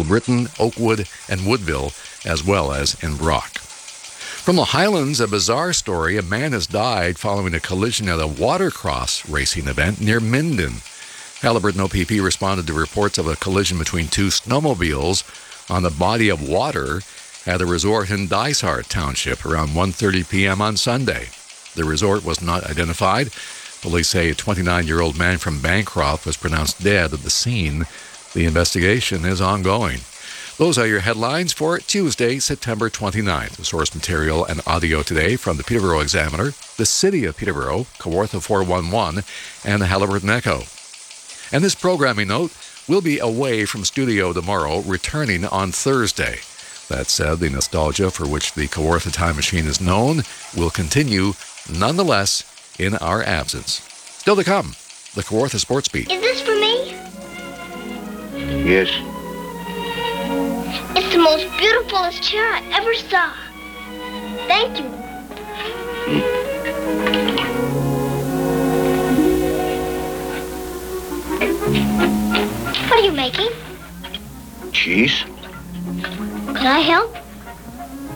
Little Britain, Oakwood, and Woodville, as well as in Brock. From the Highlands, a bizarre story. A man has died following a collision at a watercross racing event near Minden. Haliburton OPP responded to reports of a collision between two snowmobiles on a body of water at a resort in Dysart Township around 1:30 p.m. on Sunday. The resort was not identified. Police say a 29-year-old man from Bancroft was pronounced dead at the scene. The investigation is ongoing. Those are your headlines for Tuesday, September 29th. The source material and audio today from the Peterborough Examiner, the City of Peterborough, Kawartha 411, and the Haliburton Echo. And this programming note, we'll be away from studio tomorrow, returning on Thursday. That said, the nostalgia for which the Kawartha Time Machine is known will continue nonetheless in our absence. Still to come, the Kawartha Sports Beat. Is this for me? Yes. It's the most beautifulest chair I ever saw. Thank you. What are you making? Cheese? Could I help?